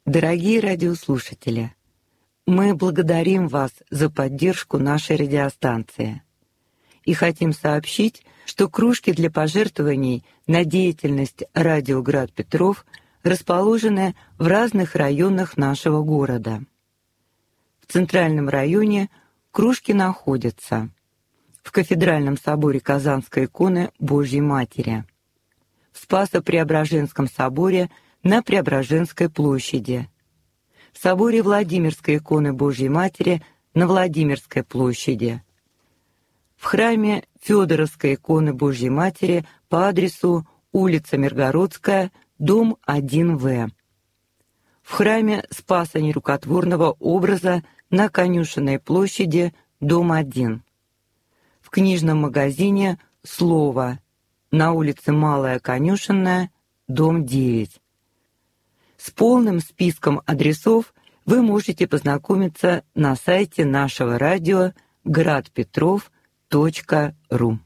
Дорогие радиослушатели, мы благодарим вас за поддержку нашей радиостанции и хотим сообщить, что кружки для пожертвований на деятельность «Радио Град Петров» расположены в разных районах нашего города. В центральном районе кружки находятся в Кафедральном соборе Казанской иконы Божьей Матери, в Спасо-Преображенском соборе на Преображенской площади, в соборе Владимирской иконы Божьей Матери на Владимирской площади, в храме Федоровской иконы Божьей Матери по адресу улица Миргородская, дом 1В, в храме Спаса Нерукотворного образа на Конюшенной площади, дом 1, в книжном магазине «Слово» на улице Малая Конюшенная, дом 9. С полным списком адресов вы можете познакомиться на сайте нашего радио gradpetrov.ru.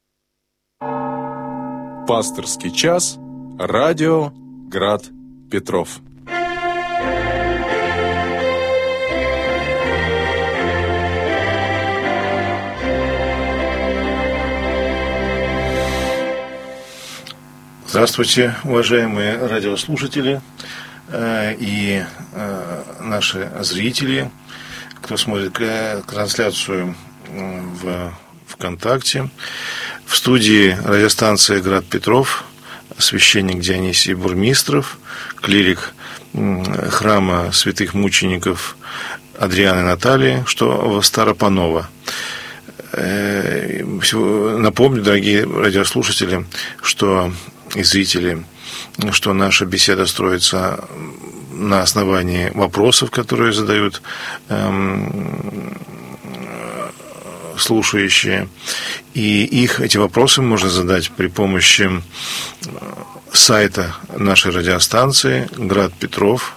Пасторский час. Радио Град Петров. Здравствуйте, уважаемые радиослушатели и наши зрители, кто смотрит трансляцию в ВКонтакте. В студии радиостанции «Град Петров» священник Дионисий Бурмистров, клирик храма святых мучеников Адрианы и Натальи, что в Старопаново. Напомню, дорогие радиослушатели, и зрители, что наша беседа строится на основании вопросов, которые задают слушающие. И эти вопросы можно задать при помощи сайта нашей радиостанции «Град Петров».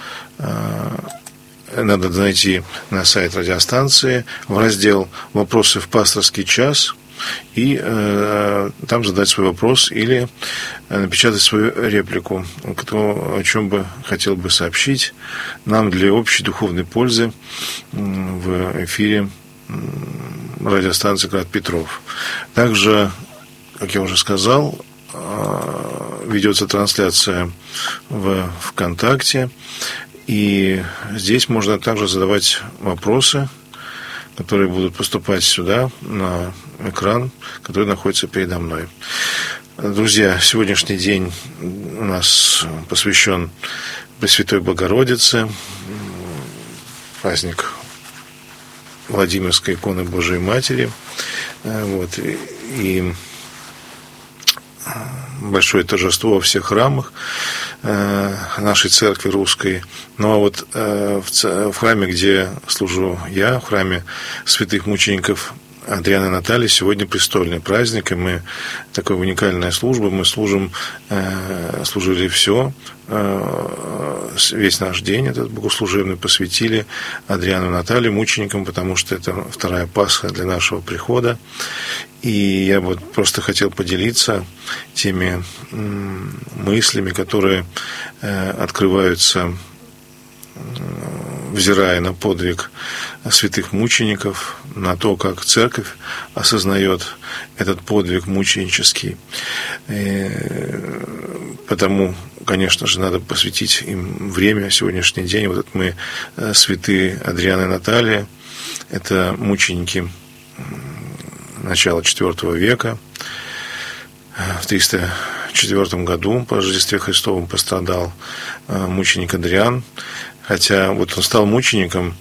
Надо зайти на сайт радиостанции в раздел «Вопросы в пасторский час» и там задать свой вопрос или напечатать свою реплику, о чем бы хотел бы сообщить нам для общей духовной пользы в эфире радиостанции «Град Петров». Также, как я уже сказал, ведется трансляция в ВКонтакте, и здесь можно также задавать вопросы, которые будут поступать сюда, на экран, который находится передо мной. Друзья, сегодняшний день у нас посвящен Пресвятой Богородице, праздник Владимирской иконы Божией Матери. И большое торжество во всех храмах нашей церкви русской. В храме, где служу я, в храме святых мучеников Адрианы и Натальи, сегодня престольный праздник, и мы, такая уникальная служба, мы служили весь наш день этот богослужебный посвятили Адриану и Наталье, мученикам, потому что это вторая Пасха для нашего прихода. И я просто хотел поделиться теми мыслями, которые открываются, взирая на подвиг святых мучеников, на то, как церковь осознает этот подвиг мученический. Потому, конечно же, надо посвятить им время, сегодняшний день. Мы святые Адриана и Наталья, это мученики начала IV века. В 304 году по Рождестве Христовом пострадал мученик Адриан. Хотя он стал мучеником,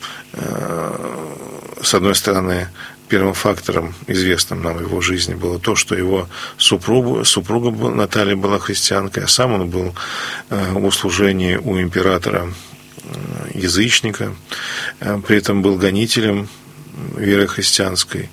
с одной стороны, первым фактором, известным нам в его жизни, было то, что его супруга Наталья была христианкой, а сам он был в услужении у императора язычника, при этом был гонителем веры христианской,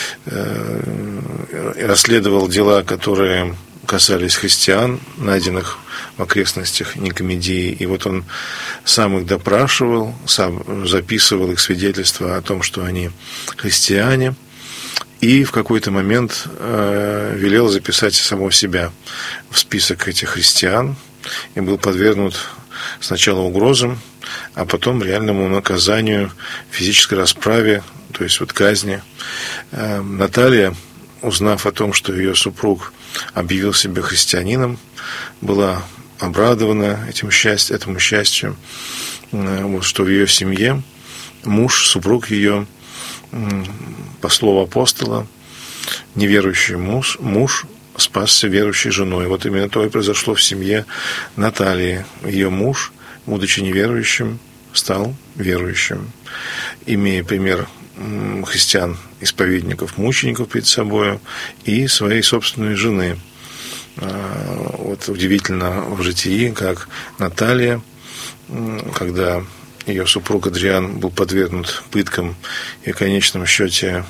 расследовал дела, которые касались христиан, найденных в окрестностях Никомедии. И он сам их допрашивал, сам записывал их свидетельства о том, что они христиане. И в какой-то момент велел записать самого себя в список этих христиан. И был подвергнут сначала угрозам, а потом реальному наказанию, физической расправе, то есть вот казни. Наталья, узнав о том, что ее супруг объявил себя христианином, была обрадована этому счастью, вот, что в ее семье супруг ее, по слову апостола, неверующий муж спасся верующей женой. Вот именно то и произошло в семье Натальи. Ее муж, будучи неверующим, стал верующим, имея пример христиан-исповедников, мучеников перед собой и своей собственной жены. Вот удивительно в житии, как Наталья, когда ее супруг Адриан был подвергнут пыткам и в конечном счете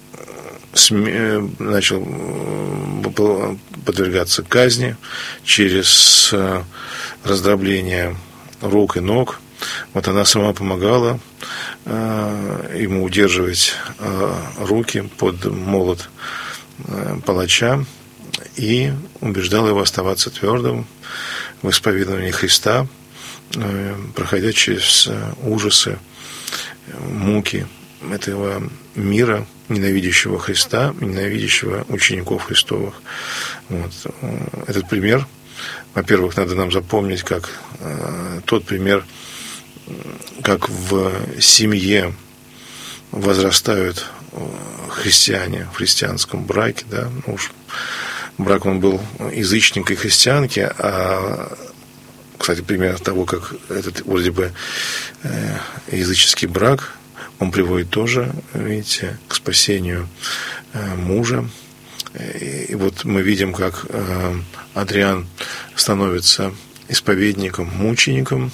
начал подвергаться казни через раздробление рук и ног. Вот она сама помогала ему удерживать руки под молот палача и убеждала его оставаться твердым в исповедовании Христа, проходя через ужасы, муки этого мира, ненавидящего Христа, ненавидящего учеников Христовых. Вот. Этот пример, во-первых, надо нам запомнить, как тот пример, как в семье возрастают христиане в христианском браке, да, уж брак он был язычник и христианки, а, кстати, пример того, как этот вроде бы языческий брак, он приводит тоже, видите, к спасению мужа. И вот мы видим, как Адриан становится исповедником, мучеником,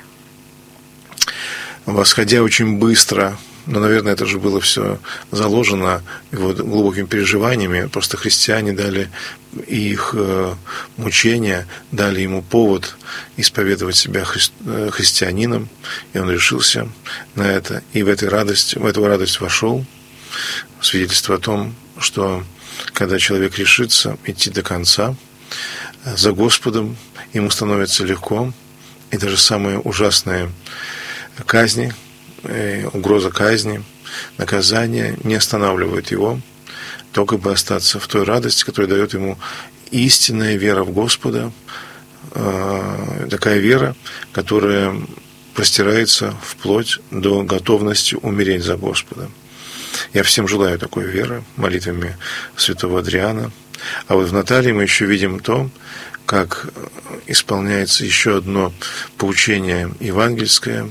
восходя очень быстро. Но, наверное, это же было все заложено его глубокими переживаниями. Просто христиане дали, и их мучения дали ему повод исповедовать себя христианином, и он решился на это. И в эту радость вошел. Свидетельство о том, что когда человек решится идти до конца за Господом, ему становится легко, и даже самые ужасные казни, угроза казни, наказания не останавливают его, только бы остаться в той радости, которая дает ему истинная вера в Господа, такая вера, которая простирается вплоть до готовности умереть за Господа. Я всем желаю такой веры молитвами святого Адриана. А вот в Наталье мы еще видим то, как исполняется еще одно поучение евангельское: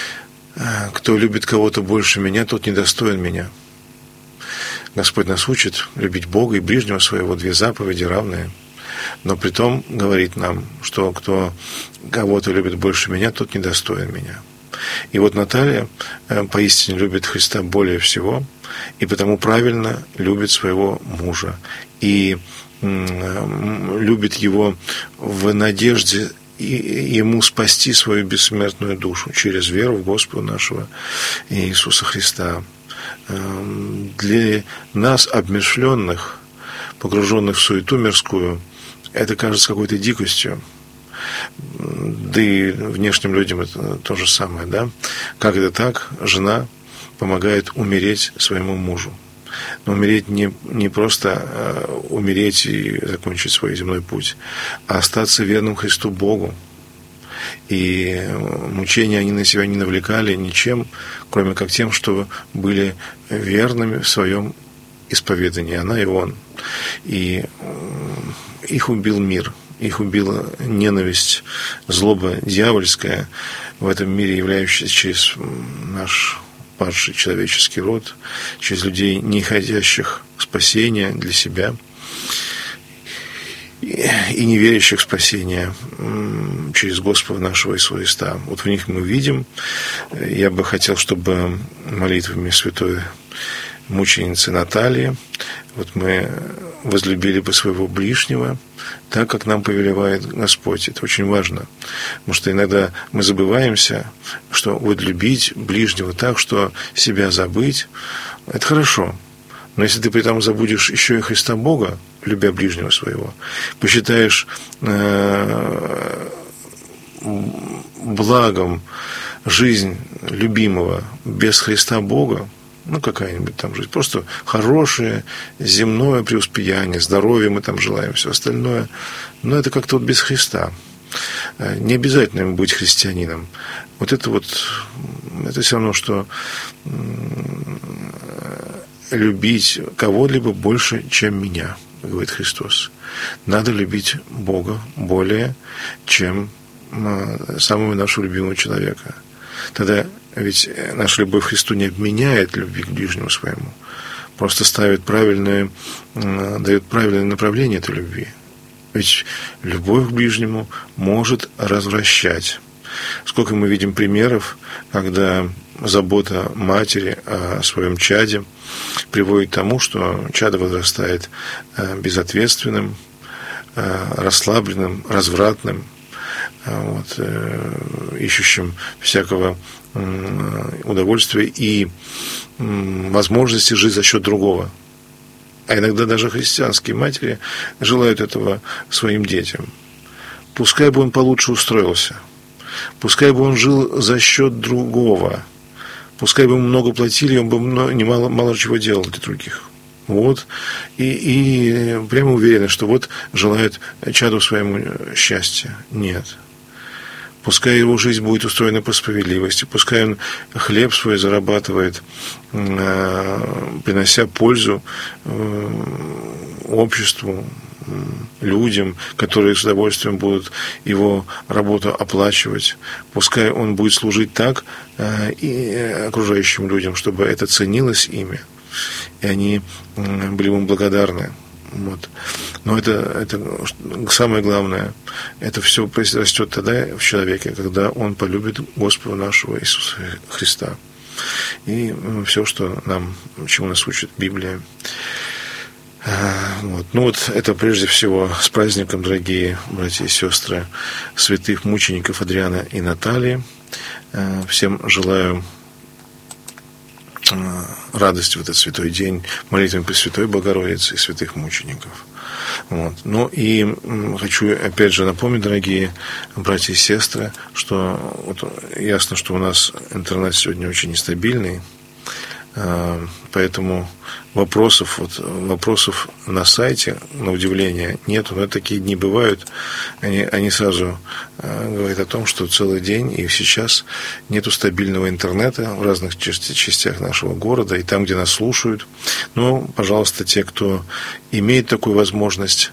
кто любит кого-то больше меня, тот недостоин меня. Господь нас учит любить Бога и ближнего своего, две заповеди равные. Но при том говорит нам, что кто кого-то любит больше меня, тот недостоин меня. И вот Наталья поистине любит Христа более всего, и потому правильно любит своего мужа. И любит его в надежде ему спасти свою бессмертную душу через веру в Господа нашего Иисуса Христа. Для нас, обмершленных, погруженных в суету мирскую, это кажется какой-то дикостью. Да и внешним людям это то же самое, да? Как это так? Жена помогает умереть своему мужу. Но умереть не просто умереть и закончить свой земной путь, а остаться верным Христу Богу. И мучения они на себя не навлекали ничем, кроме как тем, что были верными в своем исповедании, она и он. И их убил мир, их убила ненависть, злоба дьявольская в этом мире, являющаяся через наш падший человеческий род, через людей, не хотящих спасения для себя и не верящих в спасение через Господа нашего Иисуса Христа. Вот в них мы видим. Я бы хотел, чтобы молитвами святой мученицы Натальи вот мы возлюбили бы своего ближнего так, как нам повелевает Господь. Это очень важно, потому что иногда мы забываемся, что вот любить ближнего так, что себя забыть, это хорошо. Но если ты при этом забудешь еще и Христа Бога, любя ближнего своего, посчитаешь благом жизнь любимого без Христа Бога, какая-нибудь там жизнь, просто хорошее земное преуспеяние, здоровье мы там желаем, все остальное, но это как-то без Христа. Не обязательно ему быть христианином. Это все равно, что любить кого-либо больше, чем меня, говорит Христос. Надо любить Бога более, чем самого нашего любимого человека. Тогда ведь наша любовь к Христу не обменяет любви к ближнему своему, просто дает правильное направление этой любви. Ведь любовь к ближнему может развращать. Сколько мы видим примеров, когда забота матери о своем чаде приводит к тому, что чадо возрастает безответственным, расслабленным, развратным, ищущим всякого удовольствия и возможности жить за счет другого. А иногда даже христианские матери желают этого своим детям. Пускай бы он получше устроился, пускай бы он жил за счет другого, пускай бы ему много платили, он бы мало чего делал для других. И прямо уверены, что желает чаду своему счастья. Нет. Пускай его жизнь будет устроена по справедливости, пускай он хлеб свой зарабатывает, принося пользу обществу, людям, которые с удовольствием будут его работу оплачивать. Пускай он будет служить так и окружающим людям, чтобы это ценилось ими, и они были ему благодарны. Но это самое главное. Это все произрастет тогда в человеке, когда он полюбит Господа нашего Иисуса Христа. И все, чему нас учит Библия. Это прежде всего с праздником, дорогие братья и сестры, святых мучеников Адриана и Натальи. Всем желаю радости в этот святой день, молитвами Пресвятой Богородицы и святых мучеников. И хочу опять же напомнить, дорогие братья и сестры, что ясно, что у нас интернет сегодня очень нестабильный, поэтому вопросов на сайте, на удивление, нету. Но такие дни бывают. Они сразу говорят о том, что целый день и сейчас нету стабильного интернета в разных частях нашего города и там, где нас слушают. Но, пожалуйста, те, кто имеет такую возможность,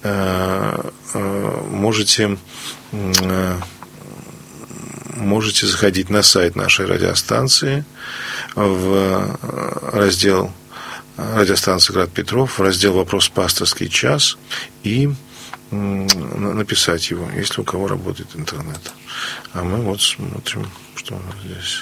можете заходить на сайт нашей радиостанции в раздел радиостанции «Град Петров», в раздел «Вопрос пасторский час» и написать его, если у кого работает интернет. А мы смотрим, что у нас здесь.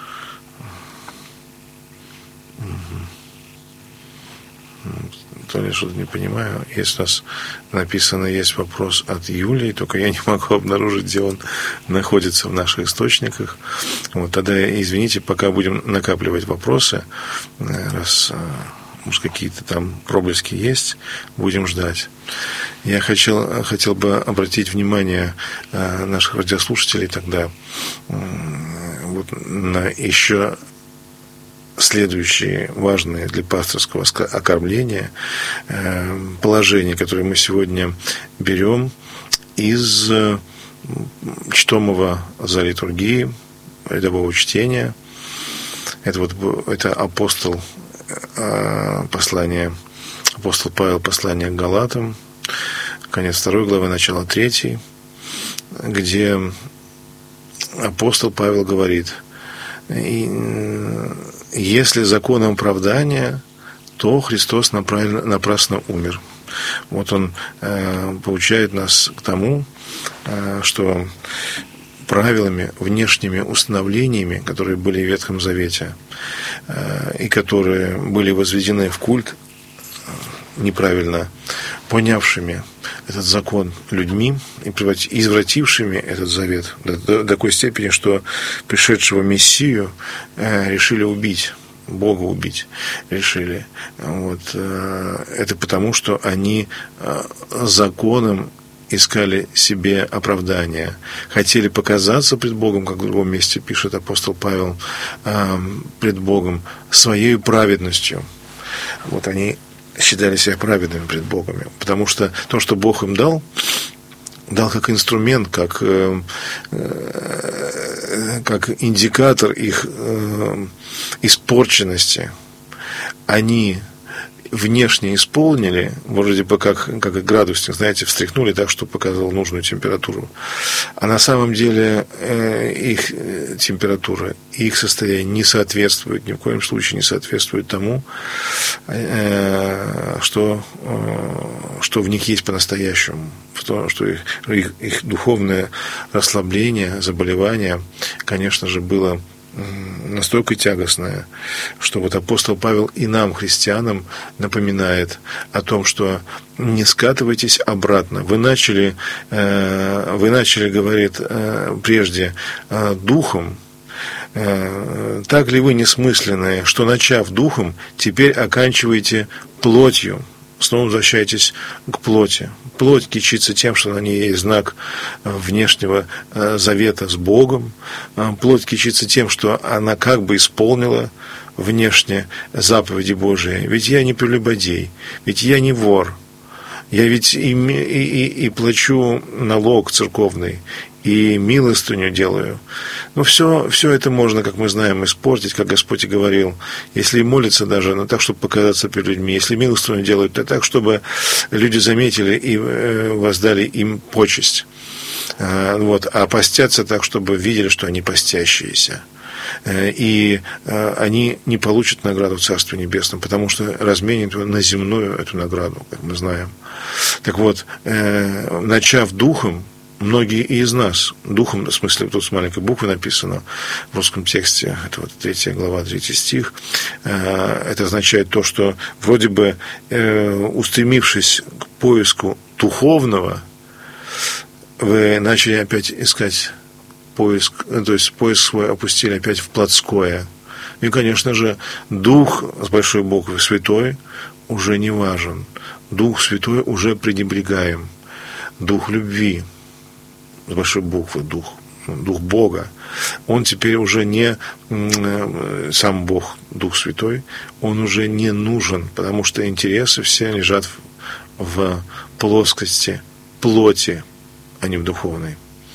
То ли что-то не понимаю. Если у нас написано, есть вопрос от Юлии, только я не могу обнаружить, где он находится в наших источниках. Тогда, извините, пока будем накапливать вопросы, раз может какие-то там проблески есть, будем ждать. Я хотел бы обратить внимание наших радиослушателей тогда на еще следующие важные для пасторского окормления положения, которые мы сегодня берем из чтомого за литургии, рядового чтения. Это апостол Павел, послание к Галатам, конец 2 главы, начало 3, где апостол Павел говорит: если законом оправдания, то Христос напрасно умер. Он поучает нас к тому, что правилами, внешними установлениями, которые были в Ветхом Завете и которые были возведены в культ неправильно понявшими этот закон людьми и извратившими этот завет до такой степени, что пришедшего Мессию решили убить, Бога убить решили. Это потому, что они законом искали себе оправдания, хотели показаться пред Богом, как в другом месте пишет апостол Павел, пред Богом своей праведностью. Вот они считали себя праведными пред Богом, потому что то, что Бог им дал как инструмент, как индикатор их испорченности, они внешне исполнили, вроде бы как градусник, знаете, встряхнули так, что показал нужную температуру. А на самом деле их температура, их состояние не соответствует, ни в коем случае не соответствует тому, что в них есть по-настоящему, что их духовное расслабление, заболевание, конечно же, было настолько тягостное, что вот апостол Павел и нам, христианам, напоминает о том, что не скатывайтесь обратно. Вы начали, говорит, прежде духом. Так ли вы несмысленные, что, начав духом, теперь оканчиваете плотью? Снова возвращаетесь к плоти. Плоть кичится тем, что на ней есть знак внешнего завета с Богом. Плоть кичится тем, что она как бы исполнила внешне заповеди Божии. Ведь я не прелюбодей, ведь я не вор. Я ведь и плачу налог церковный, и милостыню делаю. Но все это можно, как мы знаем, испортить, как Господь и говорил. Если молятся даже, но так, чтобы показаться перед людьми. Если милостыню делают, то так, чтобы люди заметили и воздали им почесть. А постятся так, чтобы видели, что они постящиеся. И они не получат награду в Царстве Небесном, потому что разменят на земную эту награду, как мы знаем. Так вот, начав духом, многие из нас, духом, в смысле, тут с маленькой буквы написано в русском тексте, это вот 3 глава, 3 стих, это означает то, что вроде бы устремившись к поиску духовного, вы начали опять искать поиск, то есть поиск свой опустили опять в плотское. И, конечно же, Дух с большой буквы Святой уже не важен. Дух Святой уже пренебрегаем. Дух любви с большой буквы, Дух Бога, он теперь уже не сам Бог, Дух Святой, он уже не нужен, потому что интересы все лежат в плоскости плоти, а не в духовной.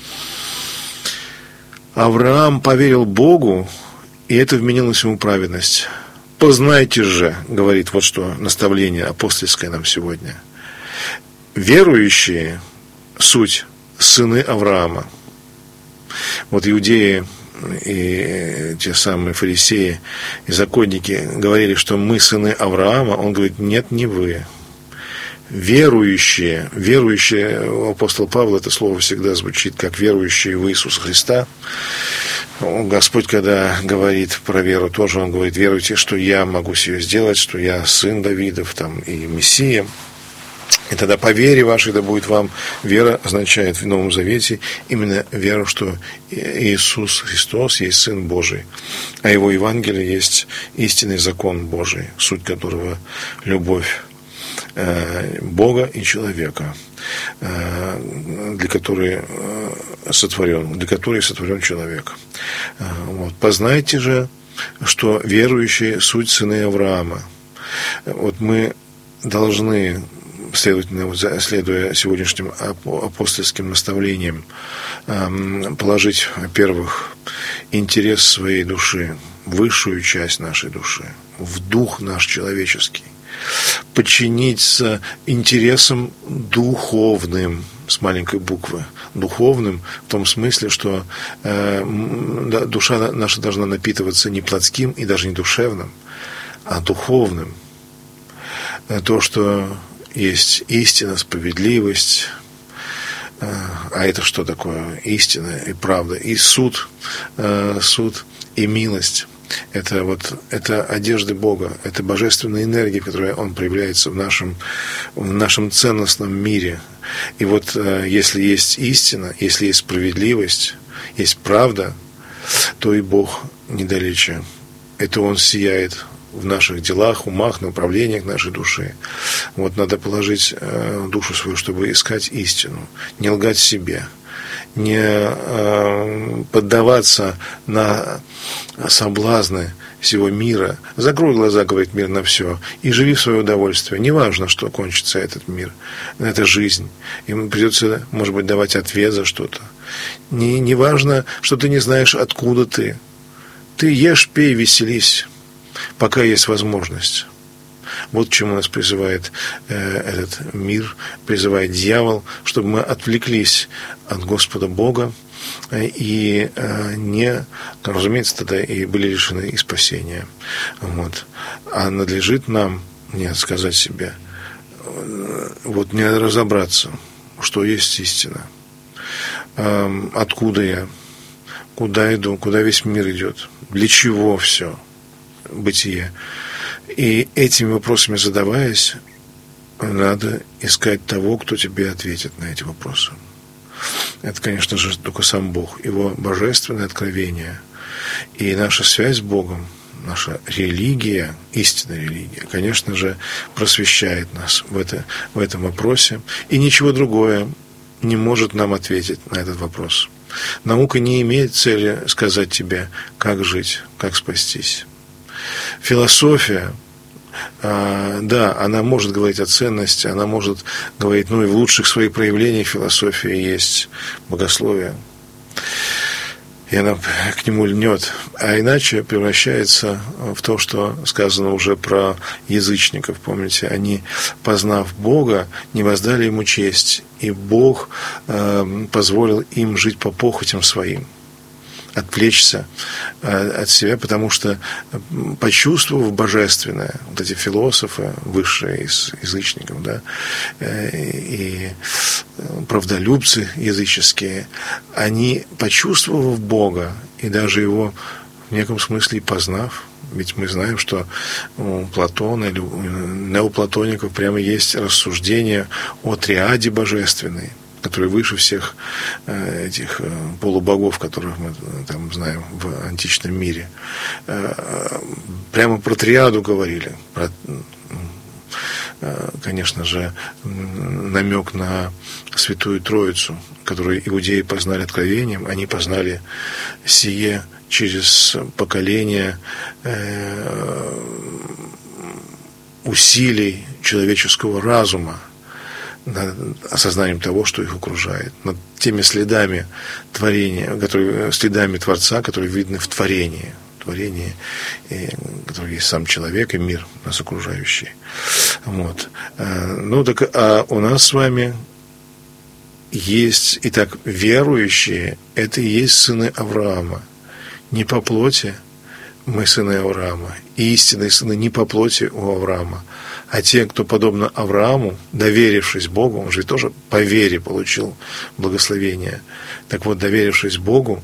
Авраам поверил Богу, и это вменилось ему праведность. Познайте же, говорит вот что наставление апостольское нам сегодня. Верующие суть сыны Авраама. Вот иудеи и те самые фарисеи и законники говорили, что мы сыны Авраама. Он говорит, нет, не вы. Верующие, апостол Павел, это слово всегда звучит как верующие в Иисуса Христа. Господь, когда говорит про веру, тоже он говорит, веруйте, что я могу сие сделать, что я сын Давидов там, и Мессия. И тогда по вере вашей да будет вам. Вера означает в Новом Завете именно веру, что Иисус Христос есть Сын Божий, а Его Евангелие есть истинный закон Божий, суть которого любовь Бога и человека, для которой сотворен человек. Вот. Познайте же, что верующие суть сыны Авраама. Вот мы должны, следовательно, следуя сегодняшним апостольским наставлениям, положить, во-первых, интерес своей души, высшую часть нашей души, в дух наш человеческий, подчиниться интересам духовным, с маленькой буквы, духовным, в том смысле, что душа наша должна напитываться не плотским и даже не душевным, а духовным. То, что есть истина, справедливость, а это что такое? Истина и правда, и суд и милость. Это одежды Бога, это божественная энергия, которая Он проявляется в нашем ценностном мире. И вот если есть истина, если есть справедливость, есть правда, то и Бог недалече. Это Он сияет в наших делах, умах, направлениях нашей души. Вот надо положить душу свою, чтобы искать истину, не лгать себе, не поддаваться на соблазны всего мира. Закрой глаза, говорит мир, на все, и живи в свое удовольствие. Неважно, что кончится этот мир, эта жизнь. Им придется, может быть, давать ответ за что-то. Неважно, что ты не знаешь, откуда ты. Ты ешь, пей, веселись, пока есть возможность. Вот к чему нас призывает этот мир, призывает дьявол, чтобы мы отвлеклись от Господа Бога и не, разумеется, тогда и были лишены и спасения. Вот. А надлежит нам не сказать себе, вот не разобраться, что есть истина, откуда я, куда иду, куда весь мир идет, для чего все бытие. И этими вопросами задаваясь, надо искать того, кто тебе ответит на эти вопросы. Это, конечно же, только сам Бог, Его божественное откровение. И наша связь с Богом, наша религия, истинная религия, конечно же, просвещает нас в этом вопросе. И ничего другое не может нам ответить на этот вопрос. Наука не имеет цели сказать тебе, как жить, как спастись. Философия, да, она может говорить о ценности, она может говорить, и в лучших своих проявлениях философии есть богословие, и она к нему льнет, а иначе превращается в то, что сказано уже про язычников. Помните, они, познав Бога, не воздали Ему честь, и Бог позволил им жить по похотям своим, отвлечься от себя, потому что, почувствовав божественное, вот эти философы, высшие из язычников, да, и правдолюбцы языческие, они, почувствовав Бога, и даже Его в неком смысле и познав, ведь мы знаем, что у Платона или у неоплатоников прямо есть рассуждение о триаде божественной, который выше всех этих полубогов, которых мы там знаем в античном мире. Прямо про триаду говорили. Конечно же, намек на Святую Троицу, которую иудеи познали откровением. Они познали сие через поколение усилий человеческого разума, над осознанием того, что их окружает, над теми следами творения, следами Творца, которые видны в творении, который есть сам человек и мир нас окружающий. Вот. А у нас с вами есть, итак, верующие, это и есть сыны Авраама. Не по плоти мы сыны Авраама, и истинные сыны не по плоти у Авраама. А те, кто подобно Аврааму, доверившись Богу, он же тоже по вере получил благословение. Так вот, доверившись Богу,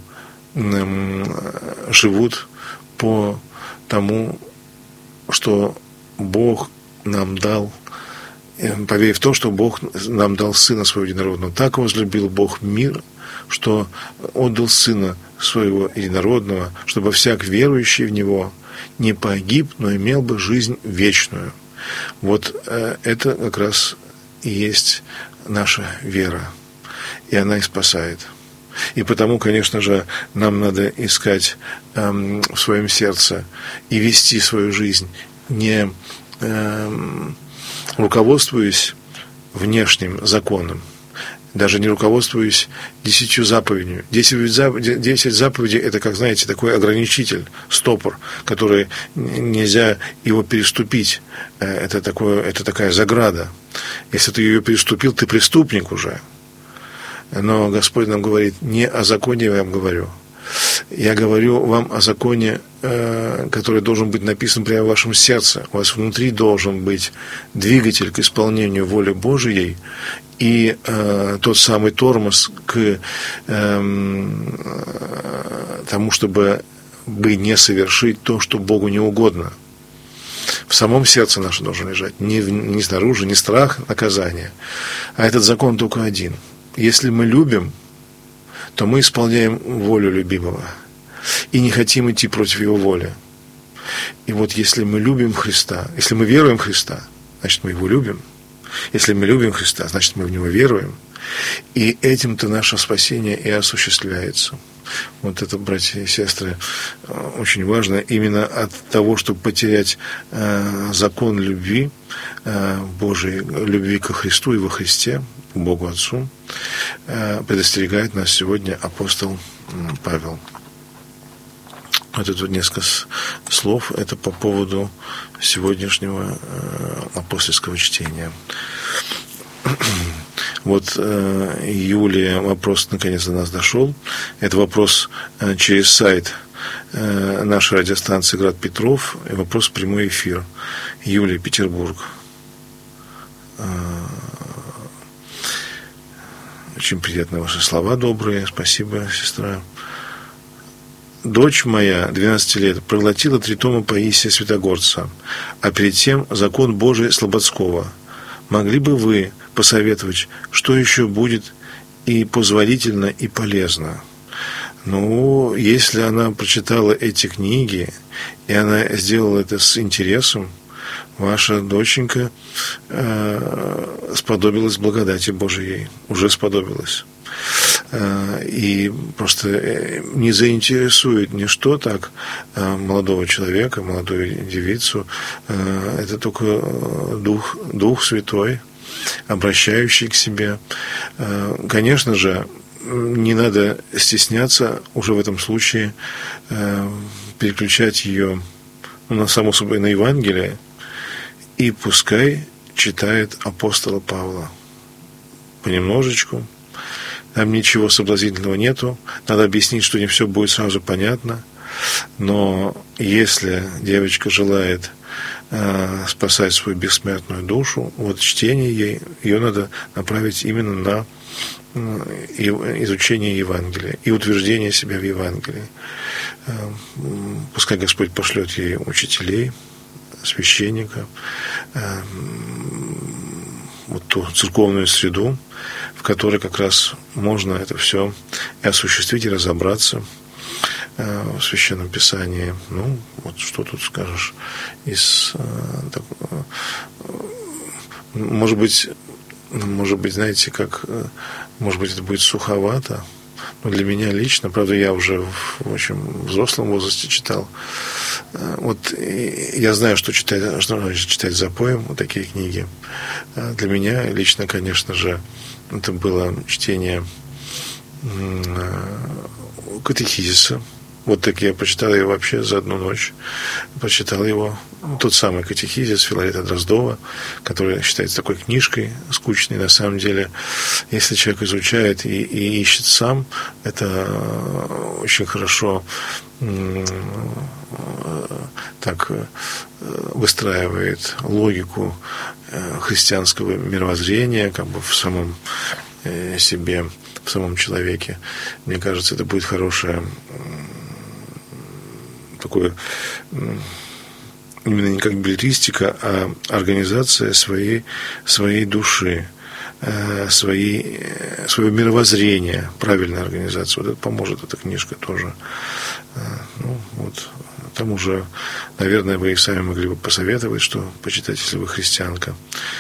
живут по тому, что Бог нам дал, поверив в то, что Бог нам дал Сына Своего Единородного. Так возлюбил Бог мир, что отдал Сына Своего Единородного, чтобы всяк верующий в Него не погиб, но имел бы жизнь вечную. Вот это как раз и есть наша вера, и она и спасает. И потому, конечно же, нам надо искать в своем сердце и вести свою жизнь, не руководствуясь внешним законом, даже не руководствуясь 10 заповедями. 10 заповедей – это, как знаете, такой ограничитель, стопор, который нельзя его переступить. Это такая заграда. Если ты ее переступил, ты преступник уже. Но Господь нам говорит, не о законе я вам говорю. Я говорю вам о законе, который должен быть написан прямо в вашем сердце. У вас внутри должен быть двигатель к исполнению воли Божией и тот самый тормоз к тому, чтобы не совершить то, что Богу не угодно. В самом сердце наше должен лежать, не снаружи, не страх наказания, а этот закон только один. Если мы любим, то мы исполняем волю любимого и не хотим идти против его воли. И вот если мы любим Христа, если мы веруем в Христа, значит, мы Его любим. Если мы любим Христа, значит, мы в Него веруем. И этим-то наше спасение и осуществляется. Вот это, братья и сестры, очень важно. Именно от того, чтобы потерять закон любви, Божией любви ко Христу и во Христе, к Богу Отцу, предостерегает нас сегодня апостол Павел. Вот это вот несколько слов, это по поводу сегодняшнего апостольского чтения. Вот, Юлия, вопрос наконец до нас дошел. Это вопрос через сайт нашей радиостанции «Град Петров», и вопрос в прямой эфир. Юлия, Петербург. Очень приятны ваши слова добрые. Спасибо, сестра. Дочь моя, 12 лет, проглотила 3 тома Паисия Святогорца, а перед тем «Закон Божий» Слободского. Могли бы вы посоветовать, что еще будет и позволительно, и полезно? Ну, если она прочитала эти книги, и она сделала это с интересом, ваша доченька сподобилась благодати Божией, уже сподобилась. И просто не заинтересует ничто так молодого человека, молодую девицу. Это только Дух Святой, обращающий к себе. Конечно же, не надо стесняться уже в этом случае переключать ее, само собой, на Евангелие, и пускай читает апостола Павла понемножечку. Там ничего соблазнительного нету. Надо объяснить, что не все будет сразу понятно. Но если девочка желает спасать свою бессмертную душу, вот чтение ее надо направить именно на изучение Евангелия и утверждение себя в Евангелии. Пускай Господь пошлет ей учителей, священника, вот ту церковную среду, в которой как раз можно это все и осуществить, и разобраться в Священном Писании. Ну, вот что тут скажешь может быть, знаете, может быть, это будет суховато, но для меня лично, правда, я уже в очень взрослом возрасте читал. Вот я знаю, что значит читать запоем вот такие книги. Для меня лично, конечно же, это было чтение катехизиса. Вот так я прочитал его вообще за одну ночь. Прочитал его, тот самый катехизис Филарета Дроздова, который считается такой книжкой скучной. На самом деле, если человек изучает и ищет сам, это очень хорошо так выстраивает логику христианского мировоззрения как бы в самом себе, в самом человеке. Мне кажется, это будет хорошее такое, именно не как билетристика, а организация своей души, своего мировоззрения, правильная организация. Вот это поможет, эта книжка тоже. Ну, вот. Там уже, наверное, вы и сами могли бы посоветовать, что почитать, если вы христианка.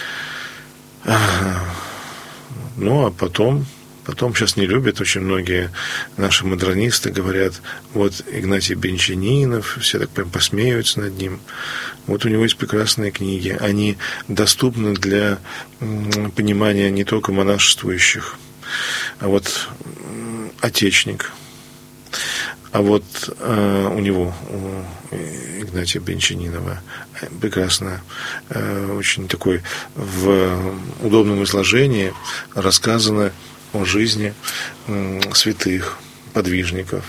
Ну, а потом сейчас не любят очень многие наши модернисты, говорят, вот Игнатий Брянчанинов, все так прям посмеиваются над ним. Вот у него есть прекрасные книги. Они доступны для понимания не только монашествующих, а вот отечник. А вот у него, у Игнатия Брянчанинова, прекрасно, очень такой в удобном изложении рассказано о жизни святых, подвижников.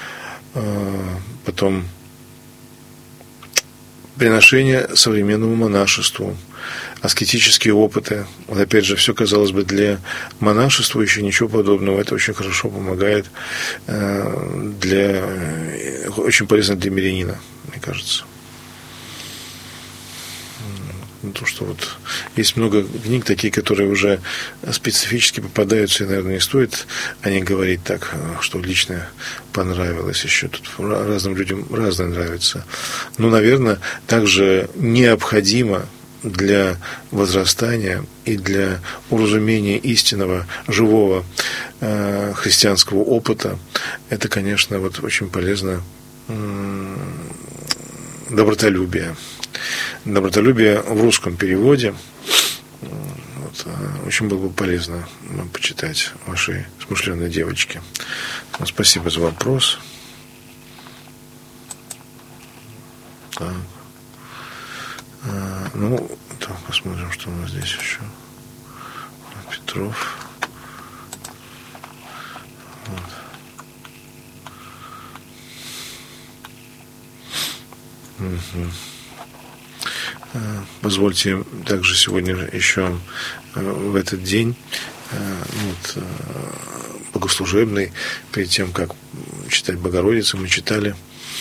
Потом приношение современному монашеству, аскетические опыты. Вот опять же, все, казалось бы, для монашества еще ничего подобного. Это очень хорошо помогает, очень полезно для мирянина, мне кажется. То, что вот есть много книг, такие, которые уже специфически попадаются, и, наверное, не стоит о них говорить так, что лично понравилось еще. Тут разным людям разное нравится. Но, наверное, также необходимо для возрастания и для уразумения истинного, живого христианского опыта, это, конечно, вот очень полезно добротолюбие. Добротолюбие в русском переводе. Вот, очень было бы полезно почитать вашей смышленой девочке. Спасибо за вопрос. Так. Ну, так, посмотрим, что у нас здесь еще. Петров. Вот. Угу. Позвольте также сегодня еще в этот день, вот, богослужебный, перед тем, как читать Богородицу, мы читали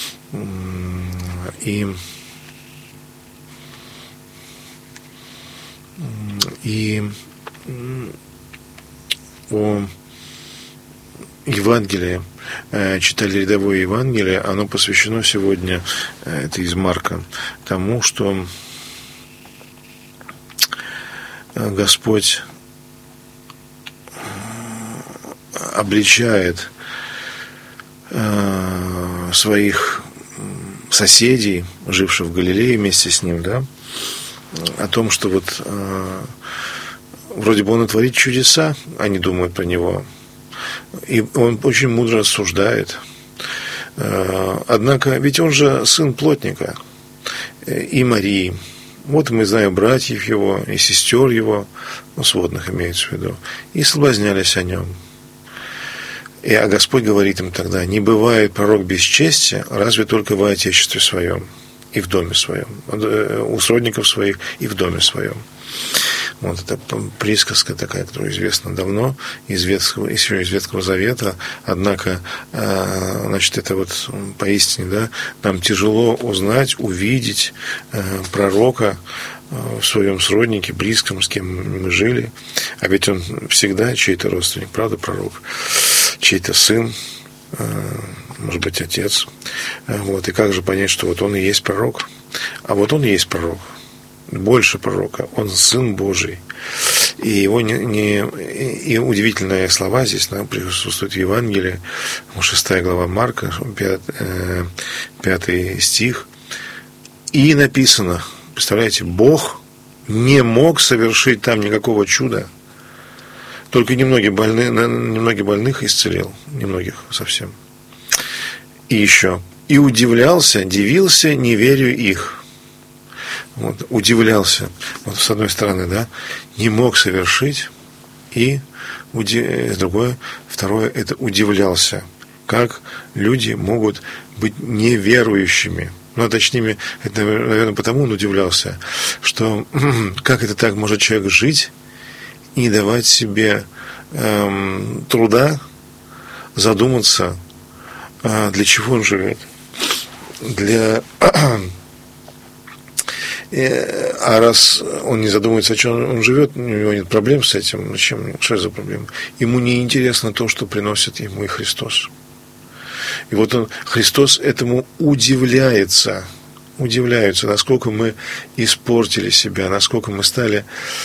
и о Евангелии, читали рядовое Евангелие, оно посвящено сегодня, это из Марка, тому, что Господь обличает своих соседей, живших в Галилее вместе с ним, да, о том, что вот вроде бы он творит чудеса, они думают про него, и он очень мудро рассуждает. Однако, ведь он же сын плотника и Марии. Вот мы знаем братьев его и сестер его, ну, сводных имеется в виду, и соблазнялись о нем. А Господь говорит им тогда: не бывает пророк без чести, разве только в отечестве своем и в доме своем, у сродников своих и в доме своем. Вот это присказка такая, которая известна давно, еще из Ветхого Завета, однако, значит, это вот поистине, да, нам тяжело узнать, увидеть пророка в своем сроднике, близком, с кем мы жили, а ведь он всегда чей-то родственник, правда, пророк, чей-то сын, может быть, отец, вот, и как же понять, что вот он и есть пророк, а вот он и есть пророк, больше пророка, он Сын Божий. И его и удивительные слова здесь присутствуют в Евангелии, 6 глава Марка, 5 стих. И написано, представляете, Бог не мог совершить там никакого чуда, только немногих больных исцелил, немногих совсем. И еще, и удивлялся, дивился неверию их. Вот, удивлялся, вот, с одной стороны, да, не мог совершить, и второе, это удивлялся, как люди могут быть неверующими. Ну, точнее, это, наверное, потому он удивлялся, что как это так может человек жить и не давать себе труда задуматься, для чего он живет, а раз он не задумывается, о чем он живет, у него нет проблем с этим, что за проблема? Ему не интересно то, что приносит ему и Христос. И вот Христос этому удивляется, насколько мы испортили себя, насколько мы стали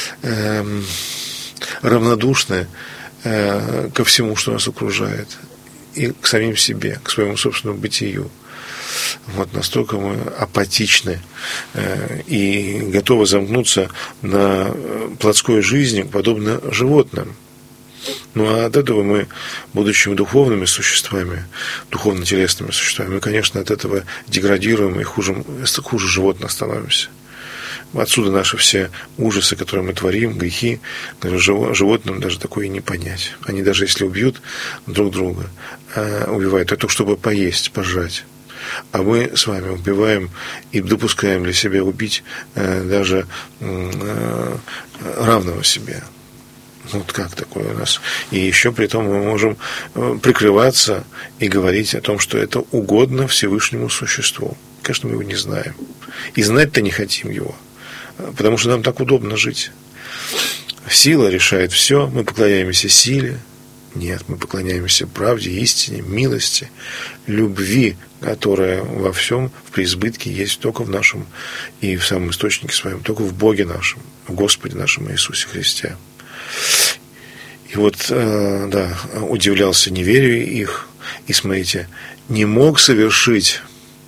равнодушны ко всему, что нас окружает, и к самим себе, к своему собственному бытию. Вот настолько мы апатичны и готовы замкнуться на плотской жизни, подобно животным. Ну, а от этого мы, будучи духовными существами, духовно-телесными существами, мы, конечно, от этого деградируем и хуже животных становимся. Отсюда наши все ужасы, которые мы творим, грехи, животным даже такое и не понять. Они даже если убьют друг друга, убивают только чтобы поесть, пожрать. А мы с вами убиваем и допускаем для себя убить даже равного себе. Вот как такое у нас. И еще при том мы можем прикрываться и говорить о том, что это угодно Всевышнему существу. Конечно, мы его не знаем. И знать-то не хотим его. потому что нам так удобно жить. Сила решает все, мы поклоняемся силе. Нет, мы поклоняемся правде, истине, милости, любви, которая во всем в преизбытке есть только в нашем и в самом источнике своем, только в Боге нашем, в Господе нашем Иисусе Христе. И вот, да, удивлялся неверию их, и смотрите, не мог совершить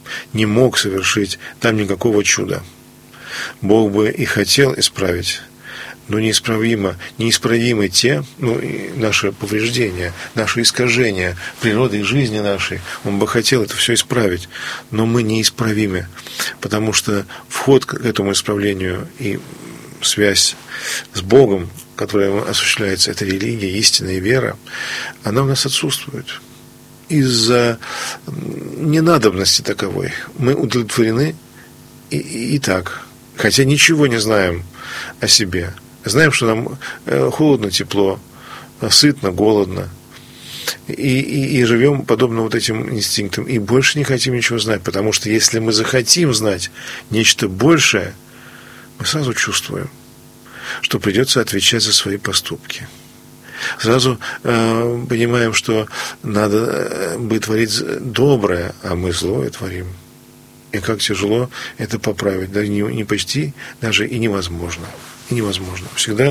там никакого чуда. Бог бы и хотел исправить, но неисправимы те, наши повреждения, наши искажения природы и жизни нашей. Он бы хотел это все исправить, но мы неисправимы, потому что вход к этому исправлению и связь с Богом, которая осуществляется, это религия, истина и вера, она у нас отсутствует. Из-за ненадобности таковой мы удовлетворены и так, хотя ничего не знаем о себе. Знаем, что нам холодно, тепло, сытно, голодно. И живем подобно вот этим инстинктам. И больше не хотим ничего знать. Потому что если мы захотим знать нечто большее, мы сразу чувствуем, что придется отвечать за свои поступки. Сразу понимаем, что надо бы творить доброе, а мы злое творим. И как тяжело это поправить. Да не почти, даже и невозможно. Всегда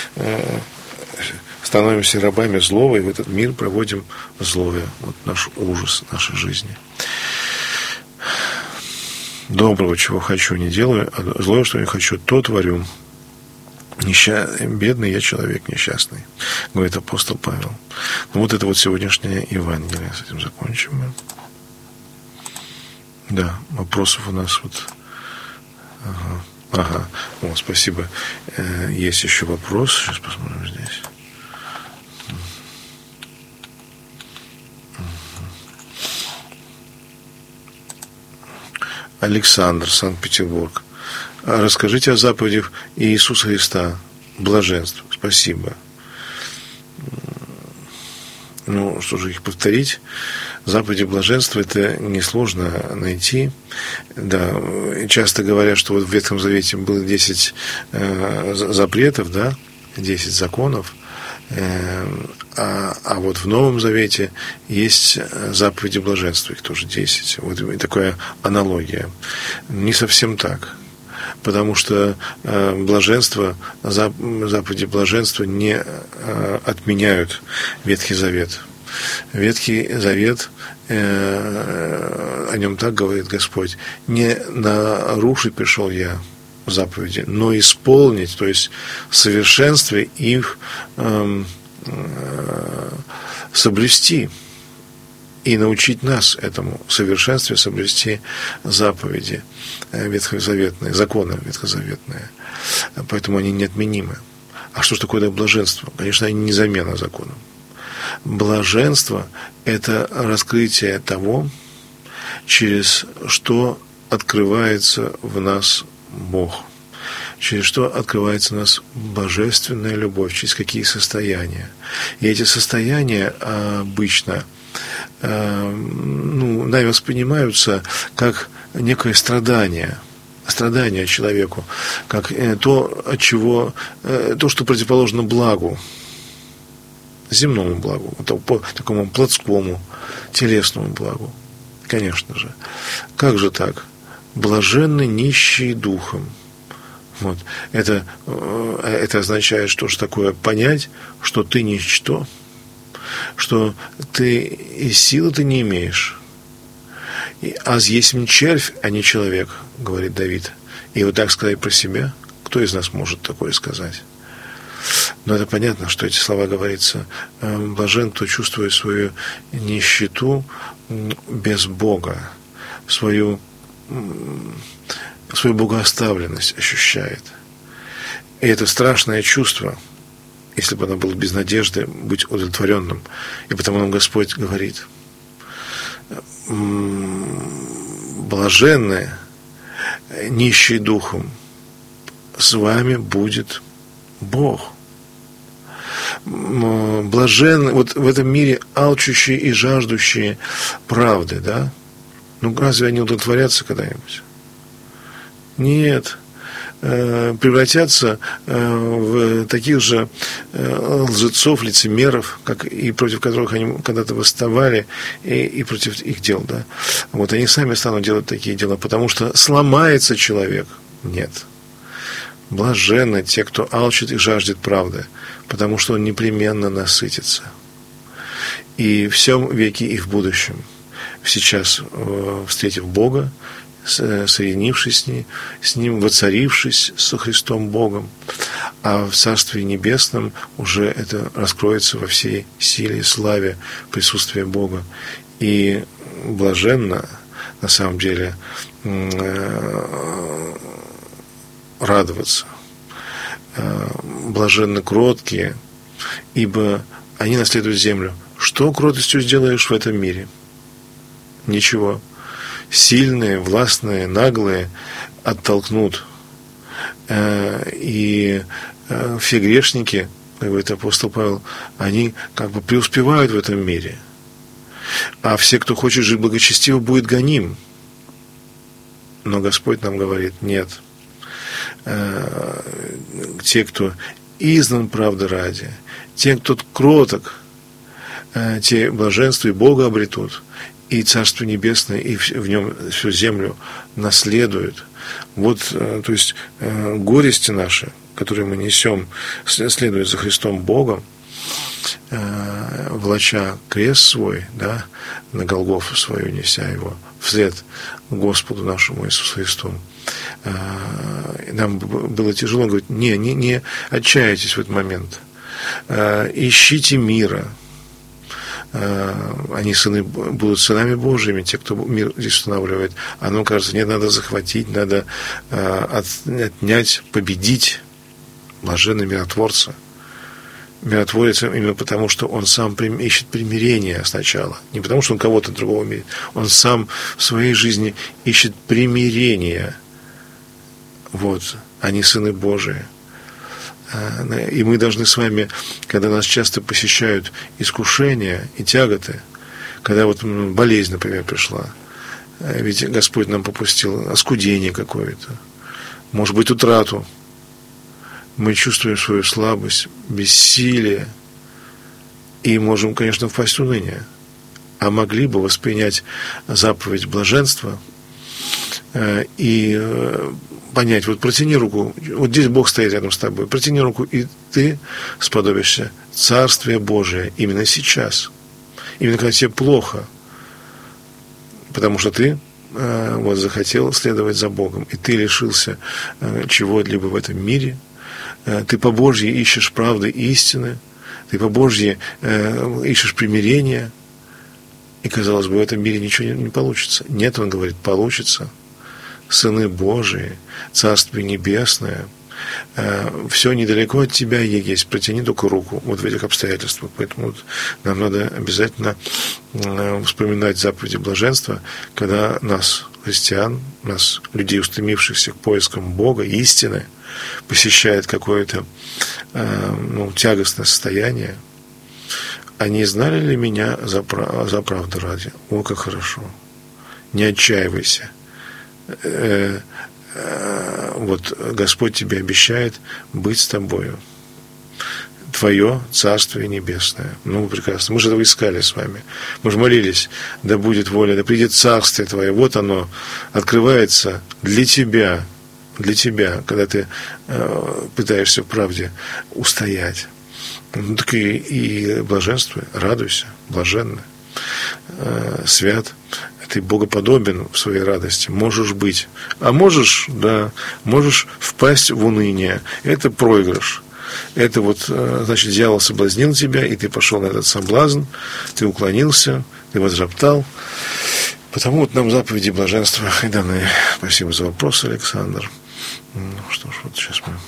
становимся рабами злого, и в этот мир проводим злое. Вот наш ужас нашей жизни. Доброго, чего хочу, не делаю, а злое, что не хочу, то творю. Бедный я человек несчастный, говорит апостол Павел. Ну, вот это вот сегодняшнее Евангелие. С этим закончим мы. Да, вопросов у нас вот... Ага. О, спасибо. Есть еще вопрос. Сейчас посмотрим здесь. Александр, Санкт-Петербург. Расскажите о заповедях Иисуса Христа. Блаженство. Спасибо. Ну, что же их повторить? Заповеди блаженства – это несложно найти. Да, часто говорят, что вот в Ветхом Завете было 10 запретов, да, 10 законов, а вот в Новом Завете есть заповеди блаженства, их тоже 10. Вот такая аналогия. Не совсем так. Потому что заповеди блаженства не отменяют Ветхий Завет. Ветхий Завет, о нем так говорит Господь: не нарушить пришел я заповеди, но исполнить, то есть в совершенстве их соблюсти и научить нас этому в совершенстве соблюсти заповеди ветхозаветные, законы ветхозаветные. Поэтому они неотменимы. А что же такое блаженство? Конечно, они не замена законам. Блаженство – это раскрытие того, через что открывается в нас Бог, через что открывается в нас божественная любовь, через какие состояния. И эти состояния обычно нами воспринимаются как некое страдание человеку, как то, что противоположно благу, земному благу, такому плотскому, телесному благу. Конечно же. Как же так? Блаженны нищие духом. Вот. Это означает, что же такое понять, что ты ничто, что ты и силы ты не имеешь. «Аз есмь червь, а не человек», говорит Давид. И вот так сказать про себя, кто из нас может такое сказать? Но это понятно, что эти слова говорится: блажен, кто чувствует свою нищету без Бога, свою богооставленность ощущает. И это страшное чувство, если бы оно было без надежды, быть удовлетворенным. И потому нам Господь говорит: блаженные, нищие духом, с вами будет Бог. Блаженны, вот в этом мире алчущие и жаждущие правды, да? Ну, разве они удовлетворятся когда-нибудь? Нет. превратятся в таких же лжецов, лицемеров, как и против которых они когда-то восставали, и против их дел, да. Вот они сами станут делать такие дела, потому что сломается человек. Нет. Блаженны те, кто алчит и жаждет правды, потому что он непременно насытится. И в всем веке и в будущем, сейчас, встретив Бога, соединившись с Ним, воцарившись со Христом Богом, а в Царстве Небесном уже это раскроется во всей силе и славе присутствия Бога. И блаженно, на самом деле, радоваться. Блаженны кроткие, ибо они наследуют землю. Что кротостью сделаешь в этом мире? Ничего. Сильные, властные, наглые оттолкнут. И все грешники, как говорит апостол Павел, они как бы преуспевают в этом мире. А все, кто хочет жить благочестиво, будет гоним. Но Господь нам говорит: нет. Те, кто изгнан правды ради, те, кто кроток, те блаженство и Бога обретут, и Царство Небесное, и в нем всю землю наследуют. Вот, то есть, горести наши, которые мы несем, следуя за Христом Богом, влача крест свой, да, на Голгофу свою неся его, вслед Господу нашему Иисусу Христу. Нам было тяжело, говорить: не отчаяйтесь в этот момент, ищите мира. Они будут сынами Божьими, те, кто мир здесь устанавливает. А нам кажется, нет, надо захватить, надо отнять, победить. Блаженны миротворцы. Миротворец именно потому, что он сам ищет примирения сначала. Не потому, что он кого-то другого мирит. Он сам в своей жизни ищет примирения. Вот, они сыны Божии. И мы должны с вами, когда нас часто посещают искушения и тяготы, когда вот болезнь, например, пришла, ведь Господь нам попустил оскудение какое-то, может быть, утрату, мы чувствуем свою слабость, бессилие, и можем, конечно, впасть в уныние. А могли бы воспринять заповедь блаженства и понять: вот протяни руку, вот здесь Бог стоит рядом с тобой, протяни руку, и ты сподобишься Царствия Божия именно сейчас, именно когда тебе плохо, потому что ты вот захотел следовать за Богом, и ты лишился чего-либо в этом мире, ты по Божьей ищешь правды и истины, ты по Божьей ищешь примирения, и, казалось бы, в этом мире ничего не получится. Нет, он говорит, получится. Сыны Божии, Царствие Небесное, все недалеко от тебя есть, протяни только руку вот в этих обстоятельствах. Поэтому вот нам надо обязательно вспоминать заповеди блаженства, когда нас, христиан, нас, людей, устремившихся к поискам Бога, истины, посещает какое-то тягостное состояние. Они знали ли меня за правду ради? О, как хорошо! Не отчаивайся. Вот Господь тебе обещает быть с тобою. Твое Царствие Небесное. Ну, прекрасно. Мы же этого искали с вами. Мы же молились: да будет воля, да придет Царствие Твое. Вот оно открывается для тебя, когда ты пытаешься в правде устоять. Ну, так и блаженствуй, радуйся, блаженны, свят. Ты богоподобен в своей радости, можешь быть. А можешь, да, можешь впасть в уныние. Это проигрыш. Это вот, значит, дьявол соблазнил тебя, и ты пошел на этот соблазн, ты уклонился, ты возроптал. Потому вот нам заповеди блаженства и даны. Спасибо за вопрос, Александр. Ну что ж, вот сейчас мы